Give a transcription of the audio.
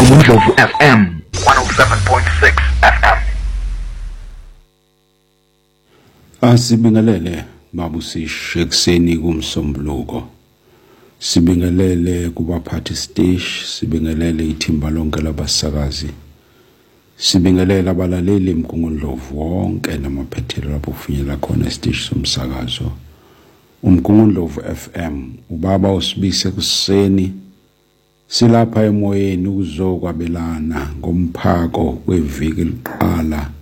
Mdlovu FM 107.6 FM. Asibingelele babusishe ekseni kumsombuluko. Sibingelele kubaphathi stage, sibingelele ithimba lonke labasakazi. Sibingelele abalaleli Mgungundlovu wonke namaphethelo lapho kufinyela khona stage somsakazo. Mgungundlovu FM, ubaba usibise kuseni. Silapha emoyeni ukuzokwabelana ngomphako weviki liqala